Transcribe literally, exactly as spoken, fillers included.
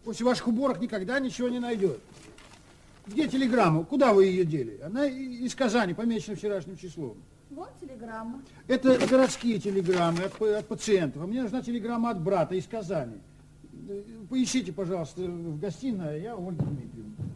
После ваших уборок никогда ничего не найдет. Где телеграмма? Куда вы ее дели? Она из Казани, помечена вчерашним числом. Вот телеграмма. Это городские телеграммы от, от пациентов. А мне нужна телеграмма от брата из Казани. Поищите, пожалуйста, в гостиной, а я Ольга Дмитриевна.